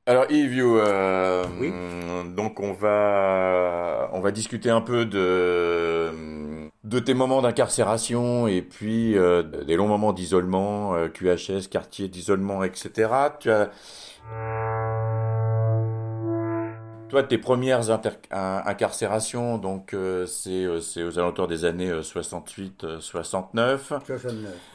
Alors Yves, Oui, donc on va discuter un peu de tes moments d'incarcération et puis des longs moments d'isolement, QHS, quartier d'isolement, etc. Toi, tes premières incarcérations, donc c'est aux alentours des années 68-69. 69.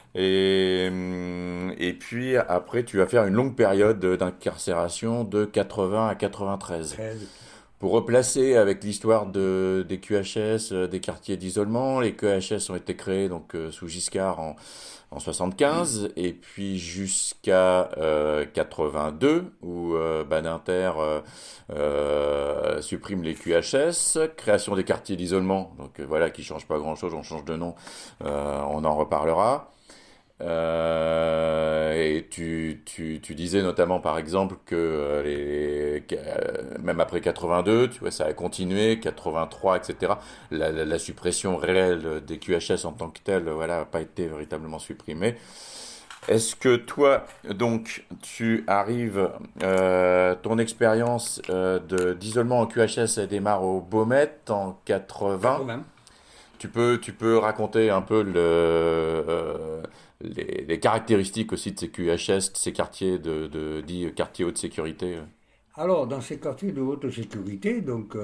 Et puis après, tu vas faire une longue période d'incarcération de 80 à 93. 13. Pour replacer avec l'histoire des QHS, des quartiers d'isolement, les QHS ont été créés donc sous Giscard en 75 et puis jusqu'à 82 où Badinter supprime les QHS, création des quartiers d'isolement, donc voilà qui change pas grand-chose, on change de nom, on en reparlera. Et tu disais notamment par exemple que même après 82, tu vois, ça a continué, 83, etc. La suppression réelle des QHS en tant que telle, voilà, n'a pas été véritablement supprimée. Est-ce que toi, donc, tu arrives, ton expérience d'isolement en QHS, elle démarre au Baumettes en 80. 80. Tu peux raconter un peu les caractéristiques aussi de ces QHS, de ces quartiers dits quartiers haute sécurité. Alors, dans ces quartiers de haute sécurité, donc,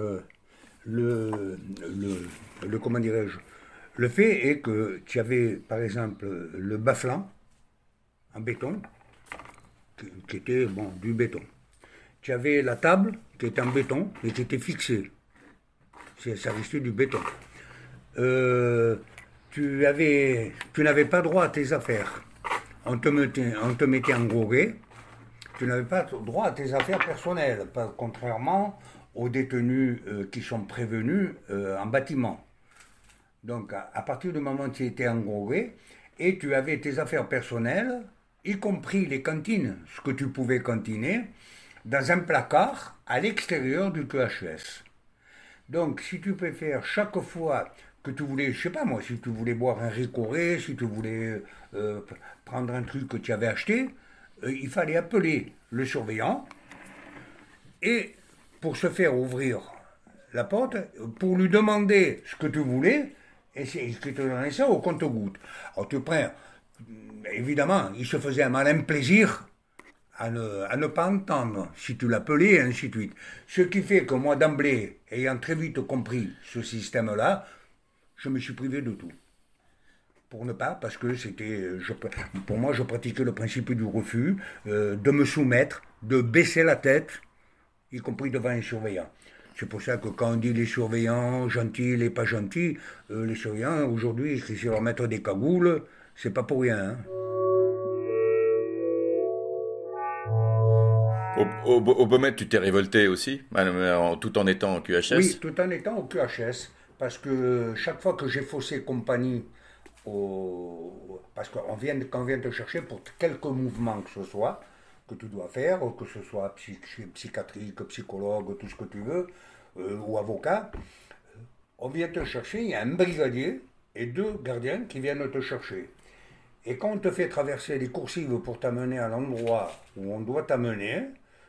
comment dirais-je, le fait est que tu avais, par exemple, le bas-flanc en béton, qui était, bon, du béton. Tu avais la table, qui était en béton, et qui était fixée. Ça restait du béton. Euh, tu n'avais pas droit à tes affaires. On te mettait en goguet. Tu n'avais pas droit à tes affaires personnelles, contrairement aux détenus qui sont prévenus en bâtiment. Donc, à partir du moment où tu étais en goguet, et tu avais tes affaires personnelles, y compris les cantines, ce que tu pouvais cantiner, dans un placard à l'extérieur du QHS. Donc, si tu préfères, chaque fois que tu voulais, je sais pas moi, si tu voulais boire un ricoré, si tu voulais prendre un truc que tu avais acheté, il fallait appeler le surveillant et pour se faire ouvrir la porte, pour lui demander ce que tu voulais, et c'est ce qui te donnait ça au compte-gouttes. Alors tu prends, évidemment, il se faisait un malin plaisir à ne pas entendre si tu l'appelais et ainsi de suite. Ce qui fait que moi d'emblée, ayant très vite compris ce système-là, je me suis privé de tout. Pour ne pas, parce que pour moi, je pratiquais le principe du refus, de me soumettre, de baisser la tête, y compris devant un surveillant. C'est pour ça que quand on dit les surveillants gentils, les pas gentils, les surveillants aujourd'hui, si c'est leur mettre des cagoules, c'est pas pour rien, hein. Au Baumettes, tu t'es révolté aussi, tout en étant en Oui, QHS. tout en étant au QHS, parce que chaque fois que j'ai faussé compagnie parce qu'on vient te chercher pour quelque mouvement que ce soit, que tu dois faire, que ce soit psychiatrique, psychologue, tout ce que tu veux, ou avocat, on vient te chercher, il y a un brigadier et deux gardiens qui viennent te chercher. Et quand on te fait traverser les coursives pour t'amener à l'endroit où on doit t'amener,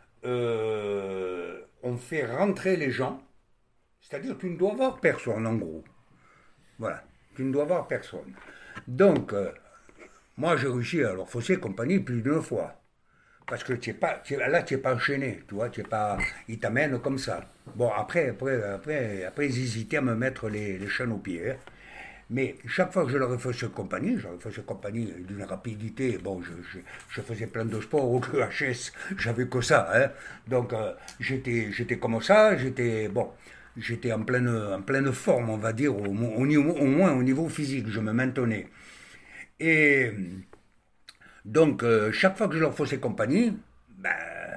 on fait rentrer les gens, c'est-à-dire tu ne dois voir personne en gros. Voilà, tu ne dois voir personne. Donc, moi j'ai réussi à leur fausser compagnie plus d'une fois. Parce que là, tu n'es pas enchaîné, tu vois, tu es pas, ils t'amènent comme ça. Bon, après, ils hésitaient à me mettre les chaînes aux pieds, hein. Mais chaque fois que je leur ai fait compagnie d'une rapidité. Bon, je faisais plein de sports au QHS, j'avais que ça, hein. Donc, j'étais comme ça, j'étais en pleine forme, on va dire, au moins au niveau physique, je me maintenais. Et donc, chaque fois que je leur faisais compagnie, ben,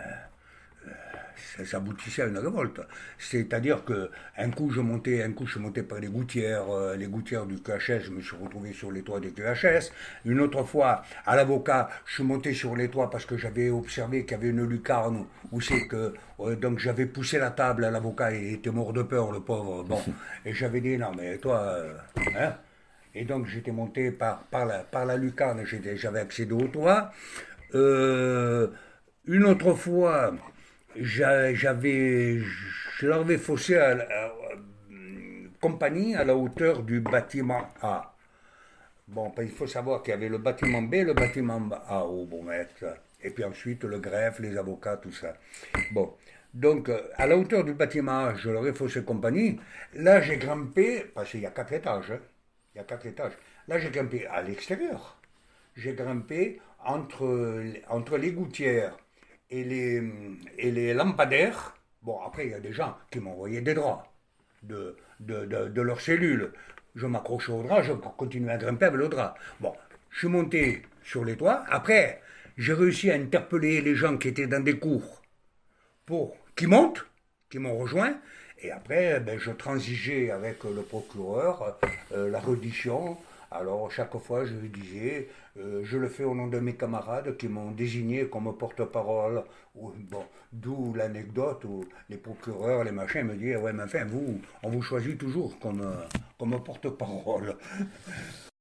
ça aboutissait à une révolte. C'est-à-dire que un coup je montais par les gouttières du QHS, je me suis retrouvé sur les toits du QHS. Une autre fois, à l'avocat, je suis monté sur les toits parce que j'avais observé qu'il y avait une lucarne où c'est que donc j'avais poussé la table à l'avocat, il était mort de peur le pauvre. Bon, et j'avais dit non mais toi, hein. Et donc j'étais monté par la lucarne, j'avais accédé au toit. Euh, une autre fois, Je leur avais faussé compagnie à la hauteur du bâtiment A. Bon, il faut savoir qu'il y avait le bâtiment B et le bâtiment A au Beaumet. Et puis ensuite le greffe, les avocats, tout ça. Bon, donc à la hauteur du bâtiment A, je leur ai faussé compagnie. Là, j'ai grimpé, parce qu'il y a 4 étages. Hein. Il y a 4 étages. Là, j'ai grimpé à l'extérieur. J'ai grimpé entre les gouttières et les lampadaires. Bon, après, il y a des gens qui m'envoyaient des draps de leurs cellules. Je m'accrochais au drap, je continuais à grimper avec le drap. Bon, je suis monté sur les toits. Après, j'ai réussi à interpeller les gens qui étaient dans des cours pour qui montent, qui m'ont rejoint. Et après, ben, je transigeais avec le procureur, la reddition. Alors, chaque fois, je lui disais, je le fais au nom de mes camarades qui m'ont désigné comme porte-parole. Bon, d'où l'anecdote où les procureurs, les machins me disaient, ouais, mais enfin, vous, on vous choisit toujours comme porte-parole.